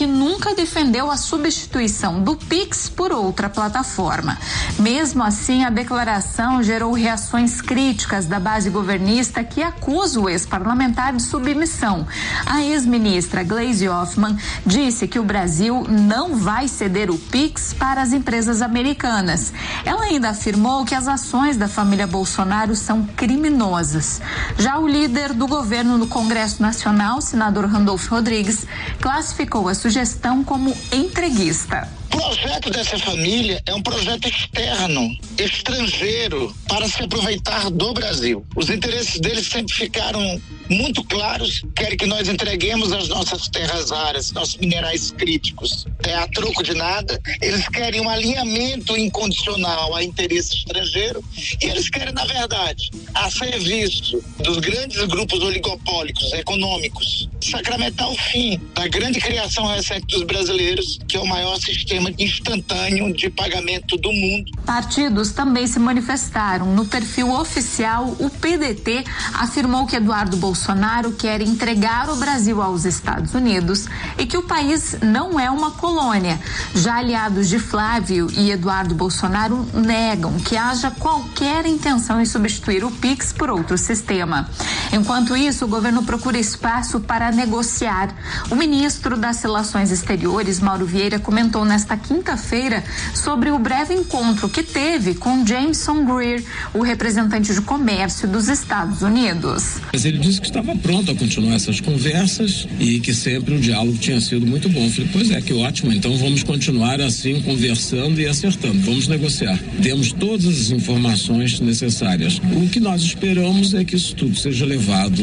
que nunca defendeu a substituição do Pix por outra plataforma. Mesmo assim, a declaração gerou reações críticas da base governista que acusa o ex-parlamentar de submissão. A ex-ministra Gleisi Hoffmann disse que o Brasil não vai ceder o Pix para as empresas americanas. Ela ainda afirmou que as ações da família Bolsonaro são criminosas. Já o líder do governo no Congresso Nacional, senador Randolfo Rodrigues, classificou a sugestão como entreguista. O projeto dessa família é um projeto externo, estrangeiro, para se aproveitar do Brasil. Os interesses deles sempre ficaram muito claros, querem que nós entreguemos as nossas terras raras, nossos minerais críticos, a troco de nada. Eles querem um alinhamento incondicional a interesse estrangeiro e eles querem, na verdade, a serviço dos grandes grupos oligopólicos econômicos, sacramentar o fim da grande criação recente dos brasileiros, que é o maior sistema instantâneo de pagamento do mundo. Partidos também se manifestaram. No perfil oficial, o PDT afirmou que Eduardo Bolsonaro quer entregar o Brasil aos Estados Unidos e que o país não é uma colônia. Já aliados de Flávio e Eduardo Bolsonaro negam que haja qualquer intenção em substituir o Pix por outro sistema. Enquanto isso, o governo procura espaço para negociar. O ministro das Relações Exteriores, Mauro Vieira, comentou nesta quinta-feira sobre o breve encontro que teve com Jameson Greer, o representante de comércio dos Estados Unidos. Mas ele disse que estava pronto a continuar essas conversas e que sempre o diálogo tinha sido muito bom. Eu falei, pois é, que ótimo, então vamos continuar assim, conversando e acertando, vamos negociar. Temos todas as informações necessárias. O que nós esperamos é que isso tudo seja levado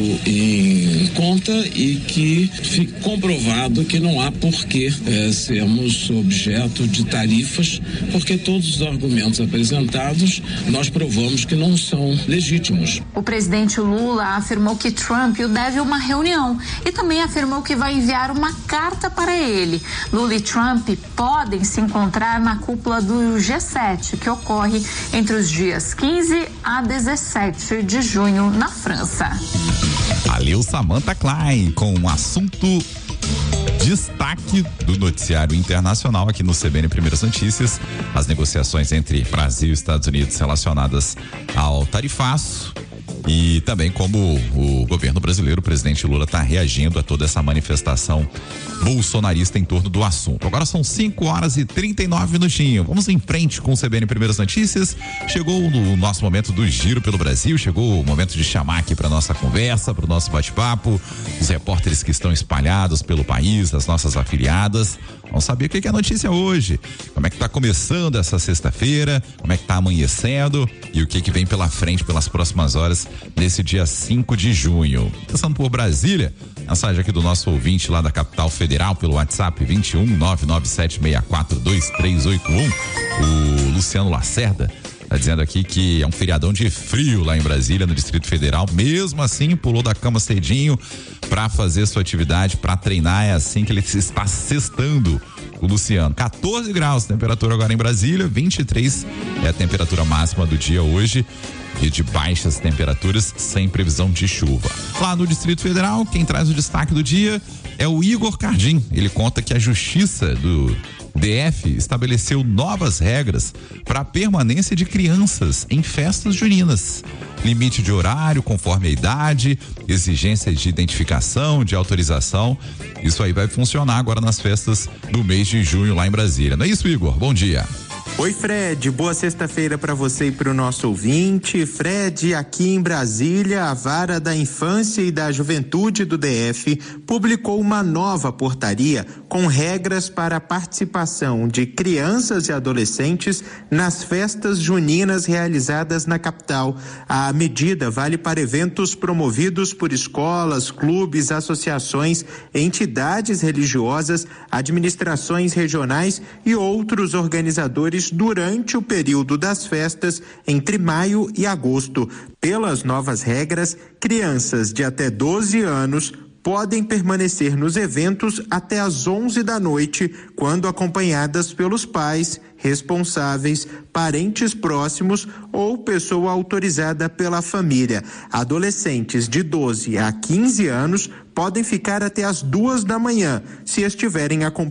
em conta e que fique comprovado que não há por que sermos objeto de tarifas, porque todos os argumentos apresentados nós provamos que não são legítimos. O presidente Lula afirmou que Trump o deve uma reunião e também afirmou que vai enviar uma carta para ele. Lula e Trump podem se encontrar na cúpula do G7, que ocorre entre os dias 15 a 17 de junho na França. Valeu, Samantha Klein, com um assunto destaque do noticiário internacional aqui no CBN Primeiras Notícias, as negociações entre Brasil e Estados Unidos relacionadas ao tarifaço e também como o governo brasileiro, o presidente Lula, está reagindo a toda essa manifestação bolsonarista em torno do assunto. Agora são 5h39. Vamos em frente com o CBN Primeiras Notícias. Chegou o nosso momento do giro pelo Brasil, chegou o momento de chamar aqui para nossa conversa, para o nosso bate-papo, os repórteres que estão espalhados pelo país, as nossas afiliadas. Vamos saber o que é a notícia hoje, como é que está começando essa sexta-feira, como é que está amanhecendo e o que vem pela frente pelas próximas horas nesse dia 5 de junho. Passando por Brasília, mensagem aqui do nosso ouvinte lá da capital federal pelo WhatsApp 21 99764 2381. O Luciano Lacerda tá dizendo aqui que é um feriadão de frio lá em Brasília, no Distrito Federal. Mesmo assim, pulou da cama cedinho para fazer sua atividade, para treinar. É assim que ele está sextando, o Luciano. 14 graus, temperatura agora em Brasília, 23 é a temperatura máxima do dia hoje. E de baixas temperaturas, sem previsão de chuva. Lá no Distrito Federal, quem traz o destaque do dia é o Igor Cardim. Ele conta que a Justiça do DF estabeleceu novas regras para a permanência de crianças em festas juninas. Limite de horário conforme a idade, exigências de identificação, de autorização. Isso aí vai funcionar agora nas festas do mês de junho lá em Brasília. Não é isso, Igor? Bom dia. Oi, Fred, boa sexta-feira para você e para o nosso ouvinte. Fred, aqui em Brasília, a Vara da Infância e da Juventude do DF publicou uma nova portaria com regras para a participação de crianças e adolescentes nas festas juninas realizadas na capital. A medida vale para eventos promovidos por escolas, clubes, associações, entidades religiosas, administrações regionais e outros organizadores durante o período das festas entre maio e agosto. Pelas novas regras, crianças de até 12 anos podem permanecer nos eventos até às 11 da noite, quando acompanhadas pelos pais, responsáveis, parentes próximos ou pessoa autorizada pela família. Adolescentes de 12 a 15 anos podem ficar até às 2 da manhã, se estiverem acompanhados